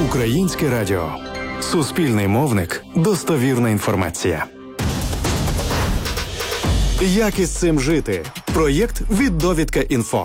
Українське радіо. Суспільний мовник. Достовірна інформація. Як із цим жити? Проєкт від Довідка.Інфо.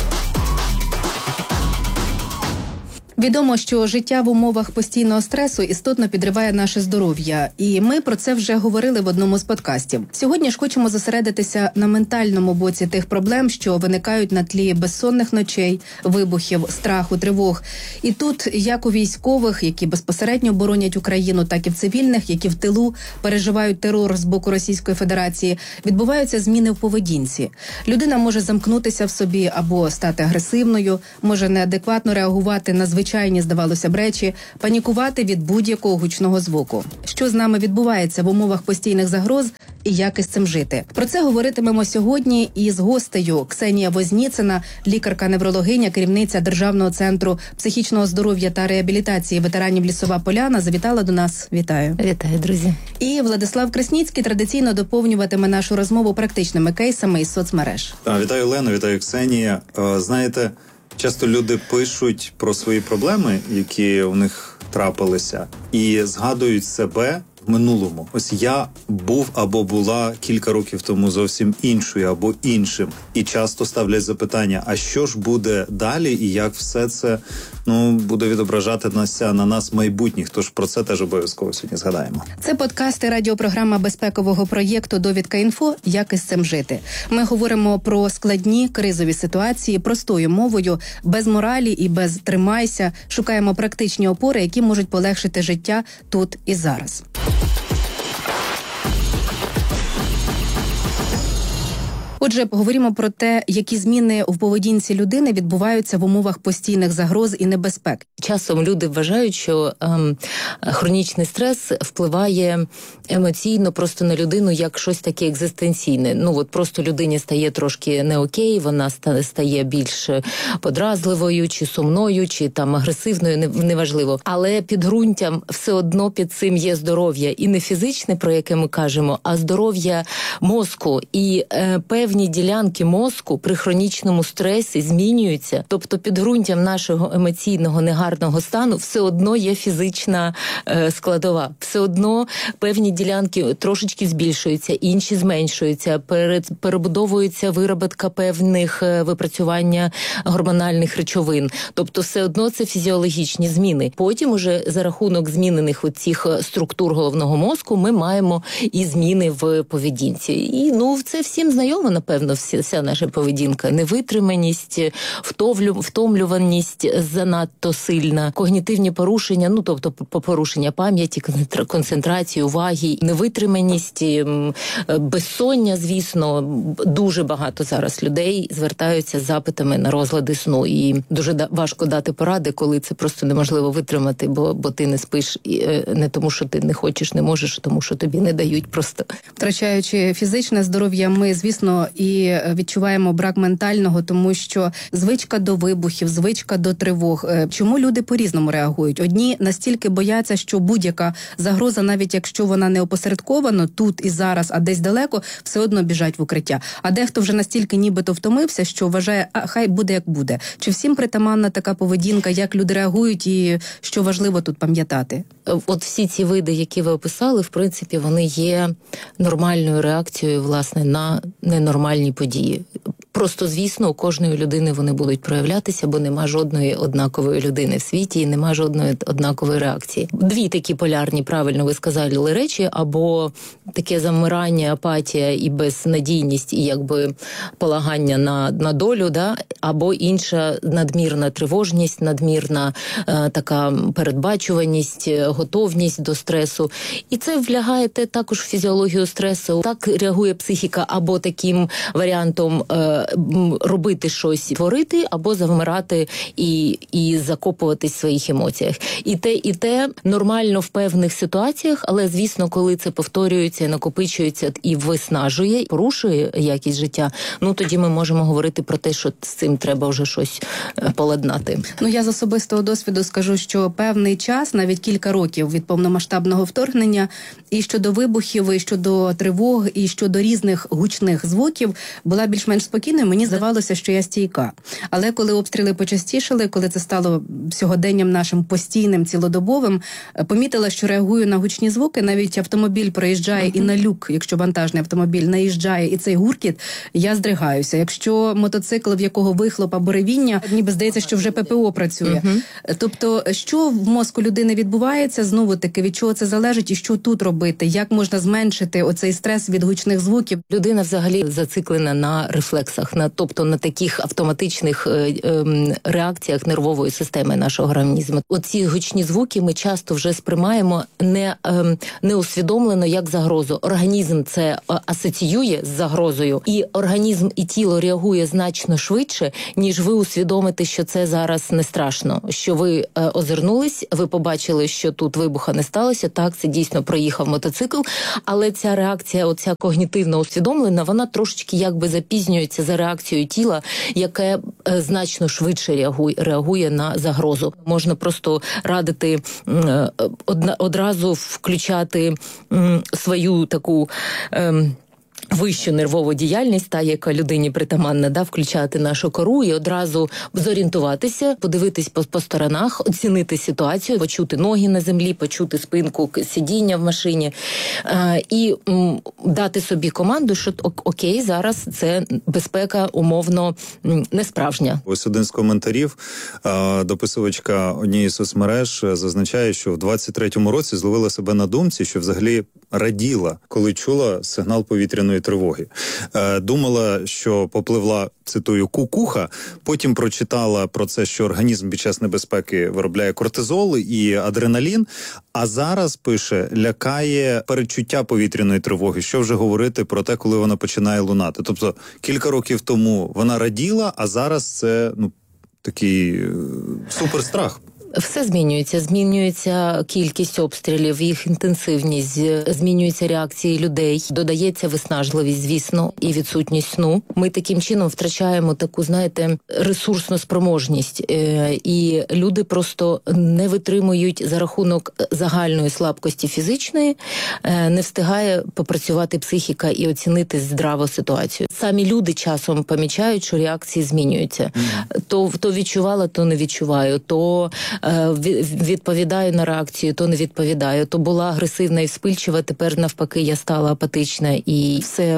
Відомо, що життя в умовах постійного стресу істотно підриває наше здоров'я. І ми про це вже говорили в одному з подкастів. Сьогодні ж хочемо зосередитися на ментальному боці тих проблем, що виникають на тлі безсонних ночей, вибухів, страху, тривог. І тут, як у військових, які безпосередньо боронять Україну, так і в цивільних, які в тилу переживають терор з боку Російської Федерації, відбуваються зміни в поведінці. Людина може замкнутися в собі або стати агресивною, може неадекватно реагувати на звичайні, здавалося б, речі, панікувати від будь-якого гучного звуку. Що з нами відбувається в умовах постійних загроз і як із цим жити? Про це говоритимемо сьогодні із гостею. Ксенія Возніцина, лікарка-неврологиня, керівниця Державного центру психічного здоров'я та реабілітації ветеранів Лісова Поляна, завітала до нас. Вітаю. Вітаю, друзі. І Владислав Красніцький традиційно доповнюватиме нашу розмову практичними кейсами із соцмереж. Вітаю, Олено, вітаю, Ксенія. Знаєте, часто люди пишуть про свої проблеми, які у них трапилися, і згадують себе в минулому. Ось я був або була кілька років тому зовсім іншою або іншим. І часто ставлять запитання, а що ж буде далі і як все це буде відображатися на нас майбутніх. Тож про це теж обов'язково сьогодні згадаємо. Це подкасти радіопрограма безпекового проєкту «Довідка.Інфо. Як із цим жити». Ми говоримо про складні кризові ситуації простою мовою, без моралі і без «тримайся». Шукаємо практичні опори, які можуть полегшити життя тут і зараз. Отже, поговоримо про те, які зміни в поведінці людини відбуваються в умовах постійних загроз і небезпек. Часом люди вважають, що хронічний стрес впливає емоційно просто на людину як щось таке екзистенційне. Просто людині стає трошки не окей, вона стає більш подразливою, чи сумною, чи агресивною, неважливо. Але підґрунтям все одно під цим є здоров'я. І не фізичне, про яке ми кажемо, а здоров'я мозку. І певні ділянки мозку при хронічному стресі змінюються. Тобто підґрунтям нашого емоційного негарного стану все одно є фізична складова. Все одно певні ділянки трошечки збільшуються, інші зменшуються, перебудовується виробітка певних випрацювання гормональних речовин. Тобто все одно це фізіологічні зміни. Потім уже за рахунок змінених цих структур головного мозку ми маємо і зміни в поведінці. І це всім знайомо, напевно, вся наша поведінка. Невитриманість, втомлюваність занадто сильна, когнітивні порушення, тобто порушення пам'яті, концентрації, уваги, невитриманість, безсоння, звісно. Дуже багато зараз людей звертаються з запитами на розлади сну. І дуже важко дати поради, коли це просто неможливо витримати, бо ти не спиш не тому, що ти не хочеш, не можеш, а тому, що тобі не дають просто. Втрачаючи фізичне здоров'я, ми, звісно, і відчуваємо брак ментального, тому що звичка до вибухів, звичка до тривог. Чому люди по-різному реагують? Одні настільки бояться, що будь-яка загроза, навіть якщо вона не опосередковано тут і зараз, а десь далеко, все одно біжать в укриття. А дехто вже настільки нібито втомився, що вважає, хай буде як буде. Чи всім притаманна така поведінка, як люди реагують і що важливо тут пам'ятати? От всі ці види, які ви описали, в принципі, вони є нормальною реакцією, власне, на ненормальні події. Просто, звісно, у кожної людини вони будуть проявлятися, бо нема жодної однакової людини в світі і нема жодної однакової реакції. Дві такі полярні, правильно ви сказали, речі, або таке замирання, апатія і безнадійність, і полагання на долю, або інша надмірна тривожність, надмірна така передбачуваність, готовність до стресу. І це влягає також в фізіологію стресу. Так реагує психіка або таким варіантом робити щось, творити, або завмирати і закопуватись в своїх емоціях. І те нормально в певних ситуаціях, але, звісно, коли це повторюється, накопичується і виснажує, порушує якість життя, тоді ми можемо говорити про те, що з цим треба вже щось поладнати. Я з особистого досвіду скажу, що певний час, навіть кілька років від повномасштабного вторгнення, і щодо вибухів, і щодо тривог, і щодо різних гучних звуків, була більш-менш спокійною. Мені здавалося, що я стійка. Але коли обстріли почастішали, коли це стало сьогоденням нашим постійним, цілодобовим, помітила, що реагую на гучні звуки. Навіть автомобіль проїжджає і на люк, якщо вантажний автомобіль наїжджає, і цей гуркіт, я здригаюся. Якщо мотоцикл, в якого вихлоп або ревіння, ніби здається, що вже ППО працює. Тобто, що в мозку людини відбувається, знову-таки, від чого це залежить і що тут робити? Як можна зменшити оцей стрес від гучних звуків? Людина взагалі зациклена на рефлексах, тобто на таких автоматичних реакціях нервової системи нашого організму. Оці гучні звуки ми часто вже сприймаємо не усвідомлено як загрозу. Організм це асоціює з загрозою, і організм і тіло реагує значно швидше, ніж ви усвідомите, що це зараз не страшно. Що ви озирнулись, ви побачили, що тут вибуха не сталося, так, це дійсно проїхав мотоцикл, але ця реакція, оця когнітивно усвідомлена, вона трошечки якби запізнюється за реакцією тіла, яке значно швидше реагує на загрозу. Можна просто радити одразу включати свою таку вищу нервову діяльність, та, яка людині притаманна, включати нашу кору і одразу зорієнтуватися, подивитись по сторонах, оцінити ситуацію, почути ноги на землі, почути спинку сидіння в машині і дати собі команду, що окей, зараз це безпека умовно не справжня. Ось один з коментарів, дописувачка однієї з соцмереж зазначає, що в 23-му році зловила себе на думці, що взагалі раділа, коли чула сигнал повітряної тривоги. Думала, що попливла, цитую, кукуха, потім прочитала про це, що організм під час небезпеки виробляє кортизол і адреналін, а зараз, пише, лякає передчуття повітряної тривоги. Що вже говорити про те, коли вона починає лунати. Тобто, кілька років тому вона раділа, а зараз це, такий суперстрах. Все змінюється кількість обстрілів, їх інтенсивність, змінюються реакції людей, додається виснажливість, звісно, і відсутність сну. Ми таким чином втрачаємо таку, ресурсну спроможність, і люди просто не витримують за рахунок загальної слабкості фізичної, не встигає попрацювати психіка і оцінити здраво ситуацію. Самі люди часом помічають, що реакції змінюються. То відчувала, то не відчуваю, то відповідаю на реакцію, то не відповідаю, то була агресивна і вспильчива, тепер навпаки я стала апатична і все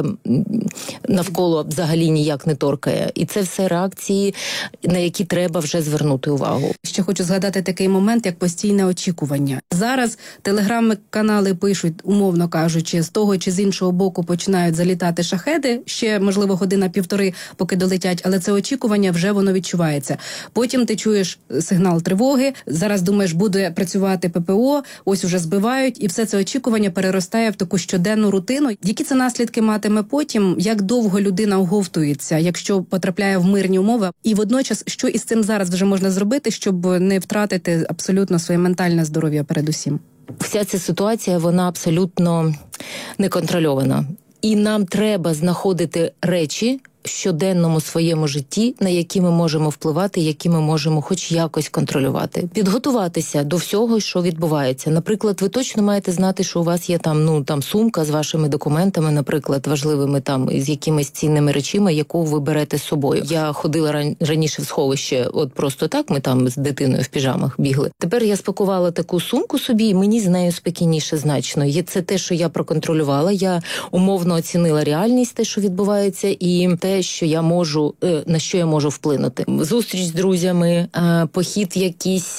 навколо взагалі ніяк не торкає. І це все реакції, на які треба вже звернути увагу. Ще хочу згадати такий момент, як постійне очікування. Зараз телеграм-канали пишуть, умовно кажучи, з того чи з іншого боку починають залітати шахеди, ще, можливо, година-півтори, поки долетять, але це очікування вже воно відчувається. Потім ти чуєш сигнал тривоги, зараз думаєш, буде працювати ППО, ось уже збивають, і все це очікування переростає в таку щоденну рутину. Які це наслідки матиме потім? Як довго людина оговтується, якщо потрапляє в мирні умови? І водночас, що із цим зараз вже можна зробити, щоб не втратити абсолютно своє ментальне здоров'я передусім? Вся ця ситуація, вона абсолютно неконтрольована. І нам треба знаходити речі в щоденному своєму житті, на які ми можемо впливати, які ми можемо хоч якось контролювати. Підготуватися до всього, що відбувається. Наприклад, ви точно маєте знати, що у вас є там сумка з вашими документами, наприклад, важливими з якимись цінними речами, яку ви берете з собою. Я ходила раніше в сховище, от просто так, ми там з дитиною в піжамах бігли. Тепер я спакувала таку сумку собі, і мені з нею спокійніше значно. Це те, що я проконтролювала, я умовно оцінила реальність, те, що відбувається, і те, що я можу, на що я можу вплинути. Зустріч з друзями, похід в якийсь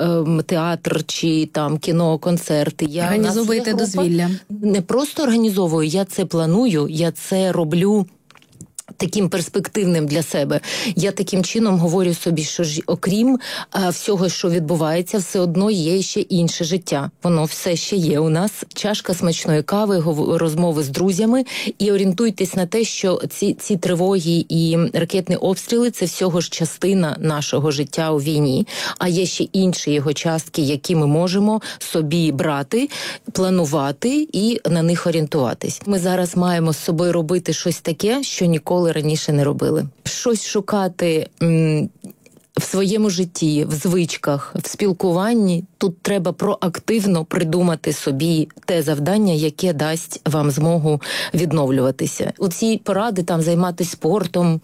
театр чи там кіно, концерти. Організовуєте дозвілля? Не просто організовую, я це планую, я це роблю таким перспективним для себе. Я таким чином говорю собі, що ж, окрім всього, що відбувається, все одно є ще інше життя. Воно все ще є у нас. Чашка смачної кави, розмови з друзями. І орієнтуйтесь на те, що ці тривоги і ракетні обстріли – це всього ж частина нашого життя у війні. А є ще інші його частки, які ми можемо собі брати, планувати і на них орієнтуватись. Ми зараз маємо з собою робити щось таке, що ніколи раніше не робили. Щось шукати в своєму житті, в звичках, в спілкуванні, тут треба проактивно придумати собі те завдання, яке дасть вам змогу відновлюватися. Оці поради там займатися спортом,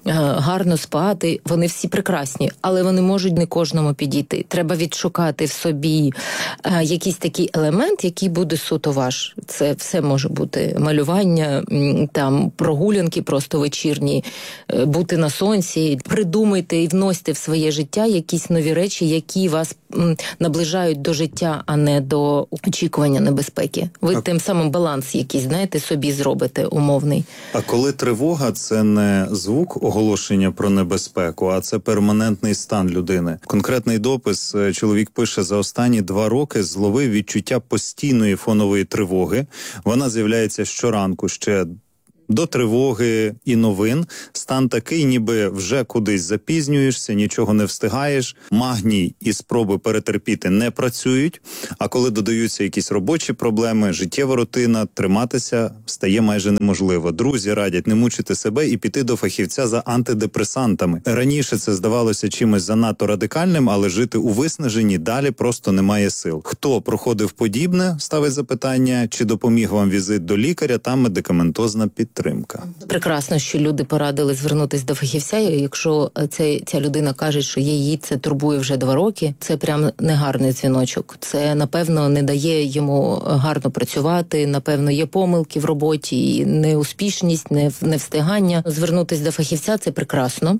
гарно спати, вони всі прекрасні, але вони можуть не кожному підійти. Треба відшукати в собі якийсь такий елемент, який буде суто ваш. Це все може бути малювання, там прогулянки просто вечірні, бути на сонці. Придумайте і вносьте в своє життя якісь нові речі, які вас наближають до життя, а не до очікування небезпеки. Ви тим самим баланс якийсь, знаєте, собі зробите умовний. А коли тривога – це не звук оголошення про небезпеку, а це перманентний стан людини. Конкретний допис чоловік пише: за останні 2 роки зловив відчуття постійної фонової тривоги. Вона з'являється щоранку, ще до тривоги і новин. Стан такий, ніби вже кудись запізнюєшся, нічого не встигаєш. Магній і спроби перетерпіти не працюють. А коли додаються якісь робочі проблеми, життєва рутина, триматися стає майже неможливо. Друзі радять не мучити себе і піти до фахівця за антидепресантами. Раніше це здавалося чимось занадто радикальним, але жити у виснаженні далі просто немає сил. Хто проходив подібне, ставить запитання, чи допоміг вам візит до лікаря та медикаментозна підтримка. Прекрасно, що люди порадили звернутися до фахівця. Якщо ця людина каже, що її це турбує вже 2 роки, це прям негарний дзвіночок. Це, напевно, не дає йому гарно працювати, напевно, є помилки в роботі, неуспішність, невстигання. Звернутися до фахівця – це прекрасно,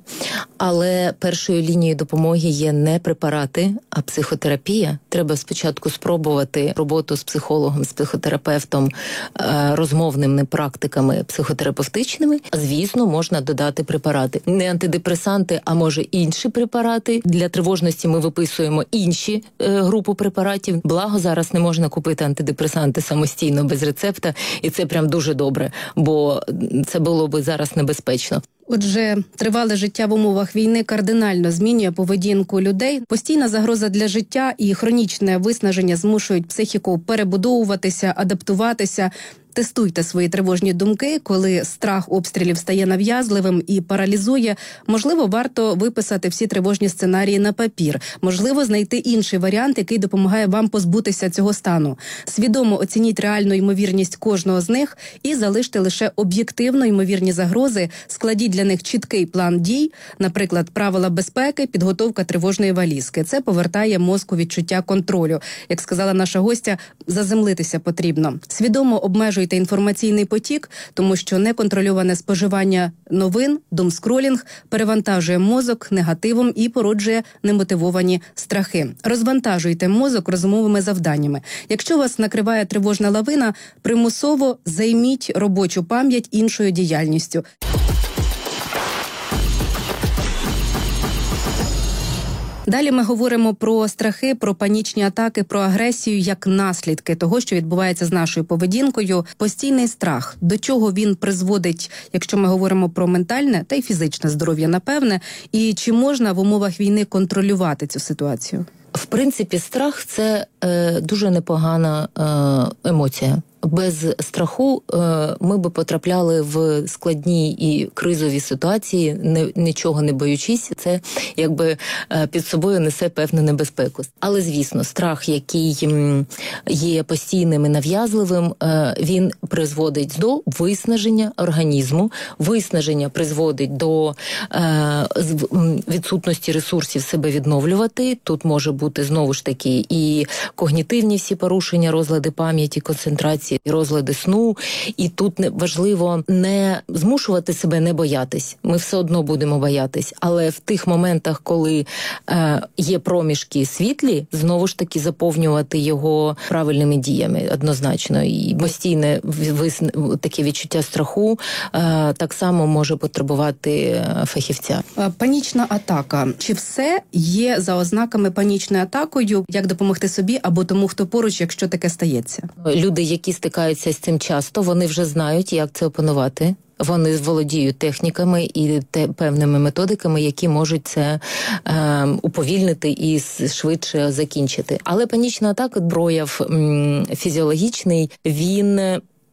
але першою лінією допомоги є не препарати, а психотерапія. Треба спочатку спробувати роботу з психологом, з психотерапевтом, розмовними практиками психотерапевтичними, а звісно, можна додати препарати. Не антидепресанти, а може інші препарати. Для тривожності ми виписуємо інші групу препаратів. Благо, зараз не можна купити антидепресанти самостійно, без рецепта, і це прям дуже добре, бо це було би зараз небезпечно. Отже, тривале життя в умовах війни кардинально змінює поведінку людей. Постійна загроза для життя і хронічне виснаження змушують психіку перебудовуватися, адаптуватися. Тестуйте свої тривожні думки, коли страх обстрілів стає нав'язливим і паралізує. Можливо, варто виписати всі тривожні сценарії на папір. Можливо, знайти інший варіант, який допомагає вам позбутися цього стану. Свідомо оцініть реальну ймовірність кожного з них і залиште лише об'єктивно ймовірні загрози. Складіть для них чіткий план дій, наприклад, правила безпеки, підготовка тривожної валізки. Це повертає мозку відчуття контролю. Як сказала наша гостя, заземлитися потрібно. Свідомо обмежуйте інформаційний потік, тому що неконтрольоване споживання новин, думскролінг перевантажує мозок негативом і породжує немотивовані страхи. Розвантажуйте мозок розумовими завданнями. Якщо вас накриває тривожна лавина, примусово займіть робочу пам'ять іншою діяльністю. Далі ми говоримо про страхи, про панічні атаки, про агресію як наслідки того, що відбувається з нашою поведінкою. Постійний страх. До чого він призводить, якщо ми говоримо про ментальне та й фізичне здоров'я, напевне, і чи можна в умовах війни контролювати цю ситуацію? В принципі, страх – це дуже непогана емоція. Без страху ми би потрапляли в складні і кризові ситуації, нічого не боючись. Це якби під собою несе певну небезпеку. Але, звісно, страх, який є постійним і нав'язливим, він призводить до виснаження організму. Виснаження призводить до відсутності ресурсів себе відновлювати. Тут може бути, знову ж таки, і когнітивні всі порушення, розлади пам'яті, концентрації, розлади сну. І тут важливо не змушувати себе не боятись. Ми все одно будемо боятись. Але в тих моментах, коли є проміжки світлі, знову ж таки заповнювати його правильними діями однозначно. І постійне таке відчуття страху так само може потребувати фахівця. Панічна атака. Чи все є за ознаками панічною атакою? Як допомогти собі або тому, хто поруч, якщо таке стається? Люди, які стикаються з цим часто, вони вже знають, як це опанувати. Вони володіють техніками і певними методиками, які можуть це уповільнити і швидше закінчити. Але панічна атака, прояв фізіологічний, він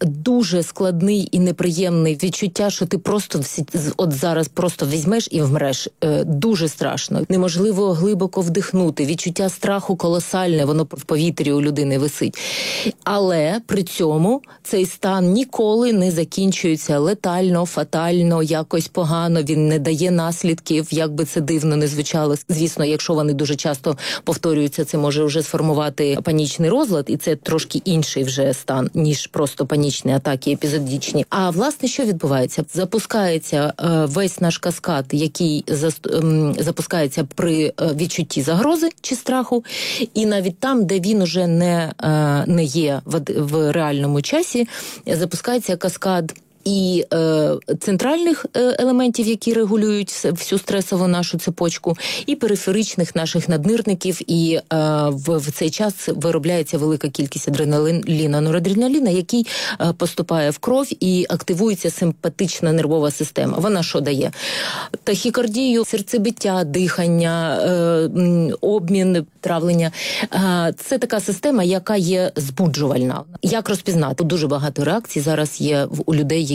дуже складний і неприємний відчуття, що ти просто от зараз просто візьмеш і вмреш. Дуже страшно. Неможливо глибоко вдихнути. Відчуття страху колосальне, воно в повітрі у людини висить. Але при цьому цей стан ніколи не закінчується летально, фатально, якось погано, він не дає наслідків, як би це дивно не звучало. Звісно, якщо вони дуже часто повторюються, це може вже сформувати панічний розлад, і це трошки інший вже стан, ніж просто панічні атаки епізодичні. А власне, що відбувається? Запускається весь наш каскад, який запускається при відчутті загрози чи страху, і навіть там, де він уже не є в реальному часі, запускається каскад і центральних елементів, які регулюють всю стресову нашу цепочку, і периферичних наших наднирників, і в цей час виробляється велика кількість адреналіну, норадреналіна, який поступає в кров і активується симпатична нервова система. Вона що дає? Тахікардію, серцебиття, дихання, обмін, травлення. Це така система, яка є збуджувальна. Як розпізнати? Дуже багато реакцій зараз є у людей,